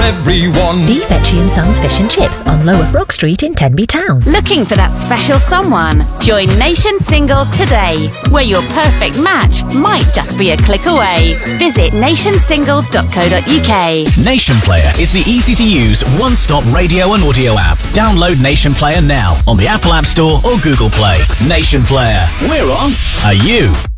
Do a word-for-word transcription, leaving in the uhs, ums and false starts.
everyone. D. Fetchy and Sons Fish and Chips on Lower Frog Street in Tenby Town. Looking for that special someone? Join Nation Singles today, where your perfect match might just be a click away. Visit nation singles dot co dot uk. Nation Player is the easy-to-use, one-stop radio and audio app. Download Nation Player now on the Apple App Store or Google Play. Nation Player. We're on. Are you?